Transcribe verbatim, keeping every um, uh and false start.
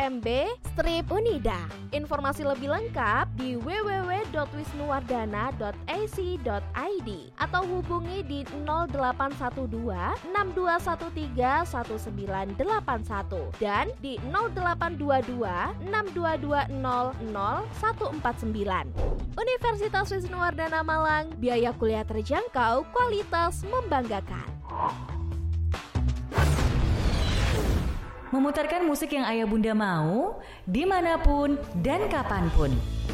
M B strip Unida. Informasi lebih lengkap di w w w dot wisnuwardana dot a c dot i d atau hubungi di nol delapan satu dua enam dua satu tiga satu sembilan delapan satu dan di nol delapan dua dua enam dua dua nol nol satu empat sembilan. Universitas Wisnuwardana Malang, biaya kuliah terjangkau, kualitas membanggakan. Memutarkan musik yang ayah bunda mau, dimanapun dan kapanpun.